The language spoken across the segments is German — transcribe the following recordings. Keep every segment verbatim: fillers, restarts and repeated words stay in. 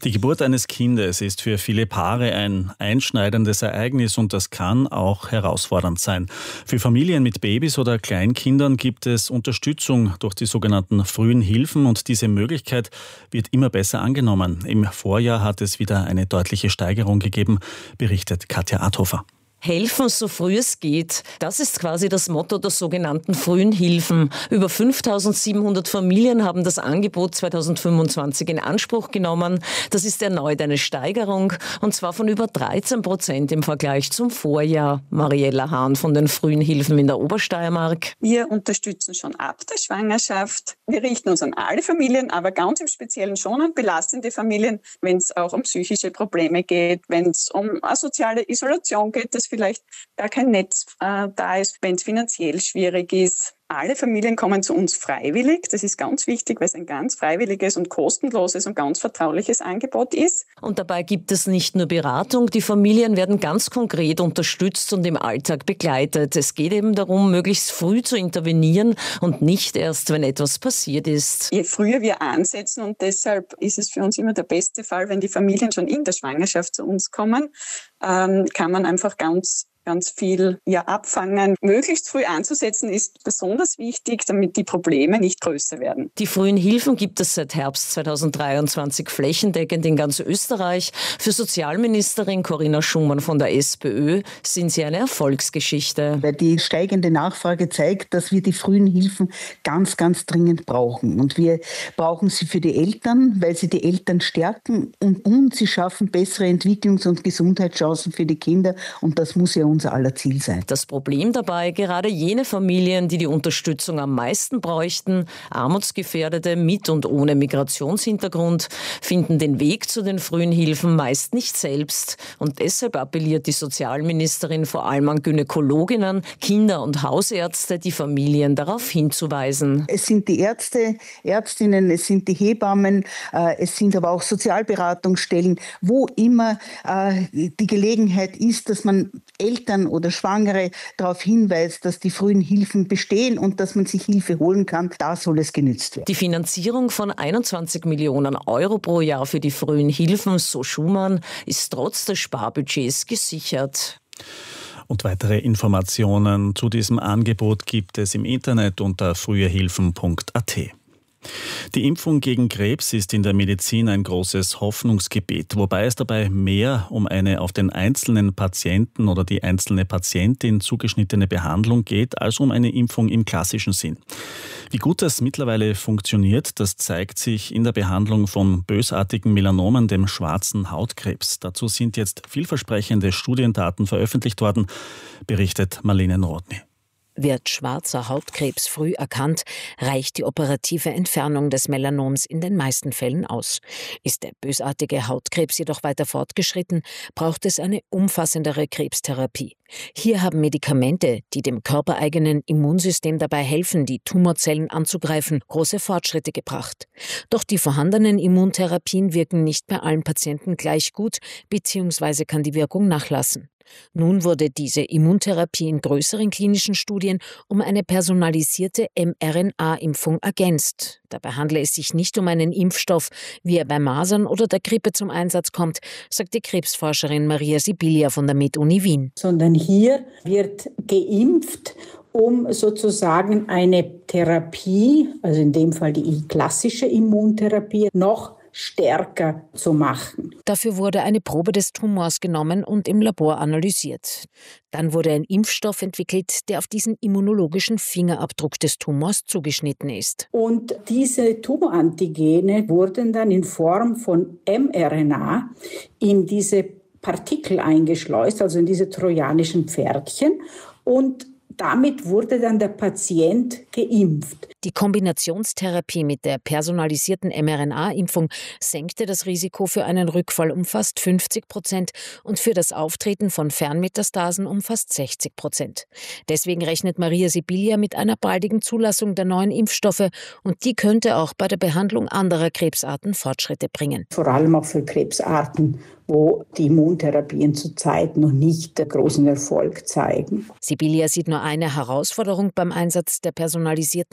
Die Geburt eines Kindes ist für viele Paare ein einschneidendes Ereignis und das kann auch herausfordernd sein. Für Familien mit Babys oder Kleinkindern gibt es Unterstützung durch die sogenannten frühen Hilfen und diese Möglichkeit wird immer besser angenommen. Im Vorjahr hat es wieder eine deutliche Steigerung gegeben, berichtet Katja Adhofer. Helfen, so früh es geht. Das ist quasi das Motto der sogenannten frühen Hilfen. Über fünftausendsiebenhundert Familien haben das Angebot zweitausendfünfundzwanzig in Anspruch genommen. Das ist erneut eine Steigerung, und zwar von über dreizehn Prozent im Vergleich zum Vorjahr. Mariella Hahn von den frühen Hilfen in der Obersteiermark. Wir unterstützen schon ab der Schwangerschaft. Wir richten uns an alle Familien, aber ganz im Speziellen schon an belastende Familien, wenn es auch um psychische Probleme geht, wenn es um asoziale Isolation geht, dass vielleicht gar kein Netz äh, da ist, wenn es finanziell schwierig ist. Alle Familien kommen zu uns freiwillig. Das ist ganz wichtig, weil es ein ganz freiwilliges und kostenloses und ganz vertrauliches Angebot ist. Und dabei gibt es nicht nur Beratung, die Familien werden ganz konkret unterstützt und im Alltag begleitet. Es geht eben darum, möglichst früh zu intervenieren und nicht erst, wenn etwas passiert ist. Je früher wir ansetzen, und deshalb ist es für uns immer der beste Fall, wenn die Familien schon in der Schwangerschaft zu uns kommen, ähm, kann man einfach ganz ganz viel ja, abfangen. Möglichst früh anzusetzen ist besonders wichtig, damit die Probleme nicht größer werden. Die frühen Hilfen gibt es seit Herbst zweitausenddreiundzwanzig flächendeckend in ganz Österreich. Für Sozialministerin Corinna Schumann von der SPÖ sind sie eine Erfolgsgeschichte. Weil die steigende Nachfrage zeigt, dass wir die frühen Hilfen ganz, ganz dringend brauchen. Und wir brauchen sie für die Eltern, weil sie die Eltern stärken und, und sie schaffen bessere Entwicklungs- und Gesundheitschancen für die Kinder. Und das muss ja unser aller Ziel sein. Das Problem dabei, gerade jene Familien, die die Unterstützung am meisten bräuchten, Armutsgefährdete mit und ohne Migrationshintergrund, finden den Weg zu den frühen Hilfen meist nicht selbst. Und deshalb appelliert die Sozialministerin vor allem an Gynäkologinnen, Kinder- und Hausärzte, die Familien darauf hinzuweisen. Es sind die Ärzte, Ärztinnen, es sind die Hebammen, äh, es sind aber auch Sozialberatungsstellen, wo immer äh, die Gelegenheit ist, dass man Eltern oder Schwangere darauf hinweist, dass die frühen Hilfen bestehen und dass man sich Hilfe holen kann. Da soll es genützt werden. Die Finanzierung von einundzwanzig Millionen Euro pro Jahr für die frühen Hilfen, so Schumann, ist trotz des Sparbudgets gesichert. Und weitere Informationen zu diesem Angebot gibt es im Internet unter frühehilfen punkt a t. Die Impfung gegen Krebs ist in der Medizin ein großes Hoffnungsgebet, wobei es dabei mehr um eine auf den einzelnen Patienten oder die einzelne Patientin zugeschnittene Behandlung geht, als um eine Impfung im klassischen Sinn. Wie gut das mittlerweile funktioniert, das zeigt sich in der Behandlung von bösartigen Melanomen, dem schwarzen Hautkrebs. Dazu sind jetzt vielversprechende Studiendaten veröffentlicht worden, berichtet Marlene Nowotny. Wird schwarzer Hautkrebs früh erkannt, reicht die operative Entfernung des Melanoms in den meisten Fällen aus. Ist der bösartige Hautkrebs jedoch weiter fortgeschritten, braucht es eine umfassendere Krebstherapie. Hier haben Medikamente, die dem körpereigenen Immunsystem dabei helfen, die Tumorzellen anzugreifen, große Fortschritte gebracht. Doch die vorhandenen Immuntherapien wirken nicht bei allen Patienten gleich gut, beziehungsweise kann die Wirkung nachlassen. Nun wurde diese Immuntherapie in größeren klinischen Studien um eine personalisierte mRNA-Impfung ergänzt. Dabei handle es sich nicht um einen Impfstoff, wie er bei Masern oder der Grippe zum Einsatz kommt, sagt die Krebsforscherin Maria Sibilia von der MedUni Wien. Sondern hier wird geimpft, um sozusagen eine Therapie, also in dem Fall die klassische Immuntherapie, noch stärker zu machen. Dafür wurde eine Probe des Tumors genommen und im Labor analysiert. Dann wurde ein Impfstoff entwickelt, der auf diesen immunologischen Fingerabdruck des Tumors zugeschnitten ist. Und diese Tumorantigene wurden dann in Form von mRNA in diese Partikel eingeschleust, also in diese trojanischen Pferdchen, und damit wurde dann der Patient geimpft. Die Kombinationstherapie mit der personalisierten mRNA-Impfung senkte das Risiko für einen Rückfall um fast fünfzig Prozent und für das Auftreten von Fernmetastasen um fast sechzig Prozent. Deswegen rechnet Maria Sibilia mit einer baldigen Zulassung der neuen Impfstoffe und die könnte auch bei der Behandlung anderer Krebsarten Fortschritte bringen. Vor allem auch für Krebsarten, wo die Immuntherapien zurzeit noch nicht großen Erfolg zeigen. Sibilia sieht nur eine Herausforderung beim Einsatz der personalisierten Krebs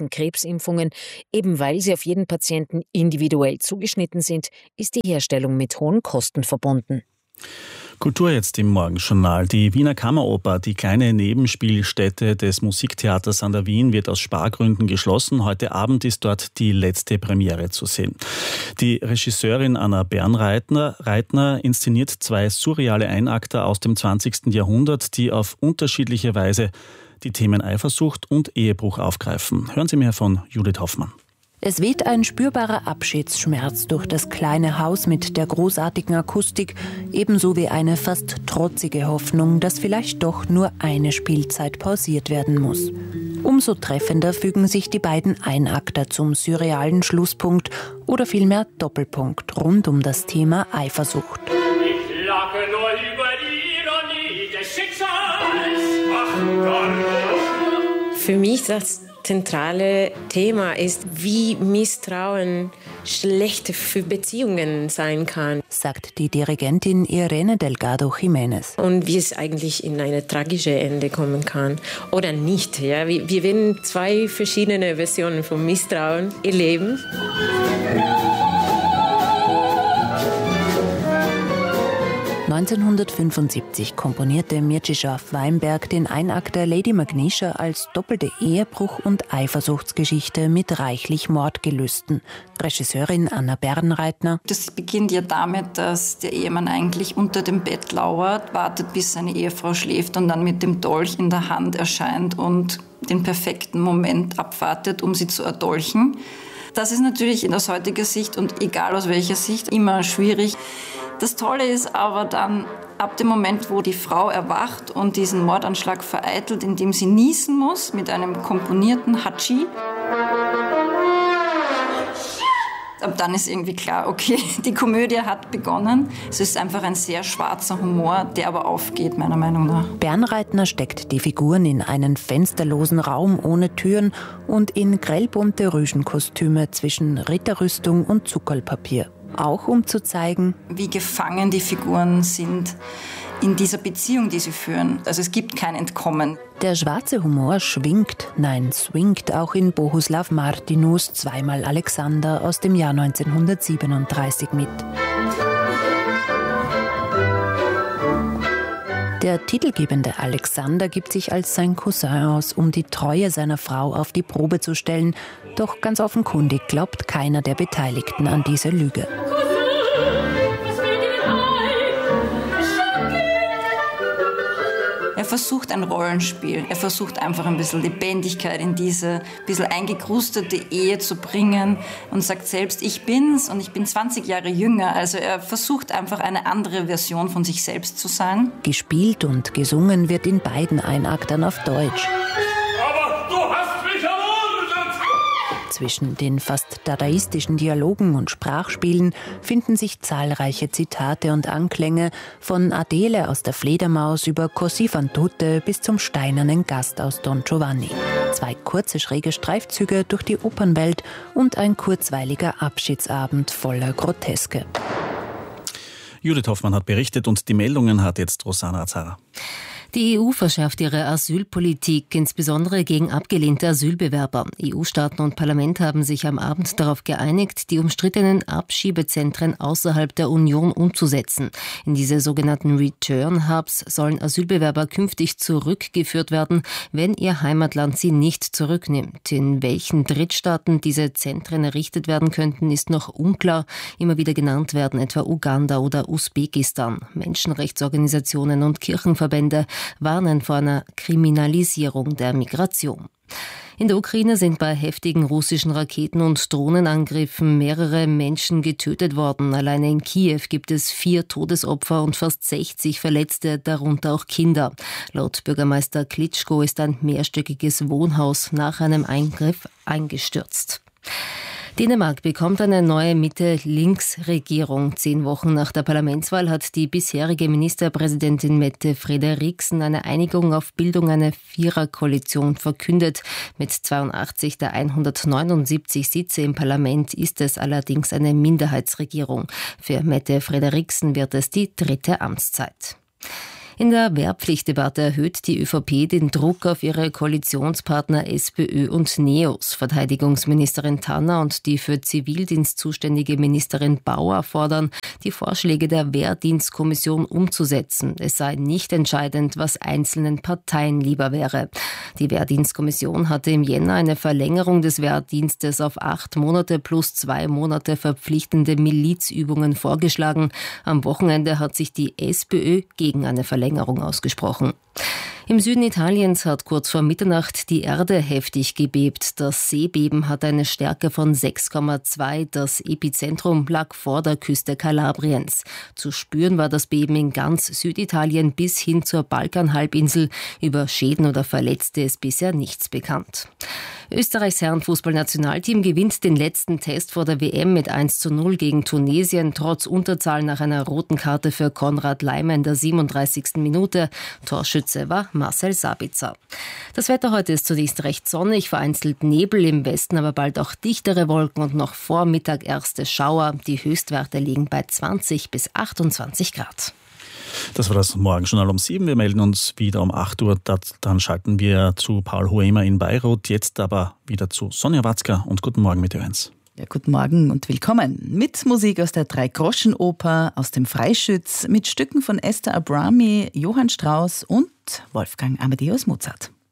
Volksimpfungen. Eben weil sie auf jeden Patienten individuell zugeschnitten sind, ist die Herstellung mit hohen Kosten verbunden. Kultur jetzt im Morgenjournal. Die Wiener Kammeroper, die kleine Nebenspielstätte des Musiktheaters an der Wien, wird aus Spargründen geschlossen. Heute Abend ist dort die letzte Premiere zu sehen. Die Regisseurin Anna Bernreitner Reitner inszeniert zwei surreale Einakter aus dem zwanzigsten Jahrhundert, die auf unterschiedliche Weise die Themen Eifersucht und Ehebruch aufgreifen. Hören Sie mehr von Judith Hoffmann. Es weht ein spürbarer Abschiedsschmerz durch das kleine Haus mit der großartigen Akustik, ebenso wie eine fast trotzige Hoffnung, dass vielleicht doch nur eine Spielzeit pausiert werden muss. Umso treffender fügen sich die beiden Einakter zum surrealen Schlusspunkt oder vielmehr Doppelpunkt rund um das Thema Eifersucht. Ich lache nur über die Ironie des Schicksals. Ach Gott. Für mich das zentrale Thema ist, wie Misstrauen schlecht für Beziehungen sein kann, sagt die Dirigentin Irene Delgado Jiménez. Und wie es eigentlich in eine tragische Ende kommen kann oder nicht. Ja? Wir, wir werden zwei verschiedene Versionen von Misstrauen erleben. neunzehnhundertfünfundsiebzig komponierte Mieczysław Weinberg den Einakter Lady Magnesha als doppelte Ehebruch- und Eifersuchtsgeschichte mit reichlich Mordgelüsten. Regisseurin Anna Bernreitner. Das beginnt ja damit, dass der Ehemann eigentlich unter dem Bett lauert, wartet, bis seine Ehefrau schläft und dann mit dem Dolch in der Hand erscheint und den perfekten Moment abwartet, um sie zu erdolchen. Das ist natürlich aus heutiger Sicht und egal aus welcher Sicht immer schwierig. Das Tolle ist aber dann, ab dem Moment, wo die Frau erwacht und diesen Mordanschlag vereitelt, indem sie niesen muss mit einem komponierten Hatschi. Ab dann ist irgendwie klar, okay, die Komödie hat begonnen. Es ist einfach ein sehr schwarzer Humor, der aber aufgeht, meiner Meinung nach. Bernreitner steckt die Figuren in einen fensterlosen Raum ohne Türen und in grellbunte Rüschenkostüme zwischen Ritterrüstung und Zuckerlpapier. Auch um zu zeigen, wie gefangen die Figuren sind in dieser Beziehung, die sie führen. Also es gibt kein Entkommen. Der schwarze Humor schwingt, nein, swingt auch in Bohuslav Martinus Zweimal Alexander aus dem Jahr neunzehnhundertsiebenunddreißig mit. Der titelgebende Alexander gibt sich als sein Cousin aus, um die Treue seiner Frau auf die Probe zu stellen. Doch ganz offenkundig glaubt keiner der Beteiligten an diese Lüge. Er versucht ein Rollenspiel. Er versucht einfach ein bisschen Lebendigkeit in diese bisschen eingekrustete Ehe zu bringen und sagt selbst, ich bin's und ich bin zwanzig Jahre jünger. Also er versucht einfach eine andere Version von sich selbst zu sein. Gespielt und gesungen wird in beiden Einaktern auf Deutsch. Aber du hast mich ermordet! Zwischen den fast dadaistischen Dialogen und Sprachspielen finden sich zahlreiche Zitate und Anklänge von Adele aus der Fledermaus über Così fan tutte bis zum steinernen Gast aus Don Giovanni. Zwei kurze schräge Streifzüge durch die Opernwelt und ein kurzweiliger Abschiedsabend voller Groteske. Judith Hoffmann hat berichtet und die Meldungen hat jetzt Rosanna Azara. Die E U verschärft ihre Asylpolitik, insbesondere gegen abgelehnte Asylbewerber. E U-Staaten und Parlament haben sich am Abend darauf geeinigt, die umstrittenen Abschiebezentren außerhalb der Union umzusetzen. In diese sogenannten Return-Hubs sollen Asylbewerber künftig zurückgeführt werden, wenn ihr Heimatland sie nicht zurücknimmt. In welchen Drittstaaten diese Zentren errichtet werden könnten, ist noch unklar. Immer wieder genannt werden etwa Uganda oder Usbekistan. Menschenrechtsorganisationen und Kirchenverbände warnen vor einer Kriminalisierung der Migration. In der Ukraine sind bei heftigen russischen Raketen- und Drohnenangriffen mehrere Menschen getötet worden. Alleine in Kiew gibt es vier Todesopfer und fast sechzig Verletzte, darunter auch Kinder. Laut Bürgermeister Klitschko ist ein mehrstöckiges Wohnhaus nach einem Eingriff eingestürzt. Dänemark bekommt eine neue Mitte-Links-Regierung. Zehn Wochen nach der Parlamentswahl hat die bisherige Ministerpräsidentin Mette Frederiksen eine Einigung auf Bildung einer Viererkoalition verkündet. Mit zweiundachtzig der hundertneunundsiebzig Sitze im Parlament ist es allerdings eine Minderheitsregierung. Für Mette Frederiksen wird es die dritte Amtszeit. In der Wehrpflichtdebatte erhöht die ÖVP den Druck auf ihre Koalitionspartner SPÖ und NEOS. Verteidigungsministerin Tanner und die für Zivildienst zuständige Ministerin Bauer fordern, die Vorschläge der Wehrdienstkommission umzusetzen. Es sei nicht entscheidend, was einzelnen Parteien lieber wäre. Die Wehrdienstkommission hatte im Jänner eine Verlängerung des Wehrdienstes auf acht Monate plus zwei Monate verpflichtende Milizübungen vorgeschlagen. Am Wochenende hat sich die SPÖ gegen eine Verlängerung Verlängerung ausgesprochen. Im Süden Italiens hat kurz vor Mitternacht die Erde heftig gebebt. Das Seebeben hat eine Stärke von sechs Komma zwei. Das Epizentrum lag vor der Küste Kalabriens. Zu spüren war das Beben in ganz Süditalien bis hin zur Balkanhalbinsel. Über Schäden oder Verletzte ist bisher nichts bekannt. Österreichs Herrenfußballnationalteam gewinnt den letzten Test vor der W M mit eins zu null gegen Tunesien, trotz Unterzahl nach einer roten Karte für Konrad Laimer in der siebenunddreißigsten Minute. Torschütze war Marcel Sabitzer. Das Wetter heute ist zunächst recht sonnig, vereinzelt Nebel, im Westen aber bald auch dichtere Wolken und noch vor Mittag erste Schauer. Die Höchstwerte liegen bei zwanzig bis achtundzwanzig Grad. Das war das Morgenjournal um sieben. Wir melden uns wieder um acht Uhr. Dann schalten wir zu Paul Hoemer in Beirut. Jetzt aber wieder zu Sonja Watzka und guten Morgen mit Ö eins. Ja, guten Morgen und willkommen. Mit Musik aus der Drei-Groschen-Oper, aus dem Freischütz, mit Stücken von Esther Abrami, Johann Strauss und Wolfgang Amadeus Mozart.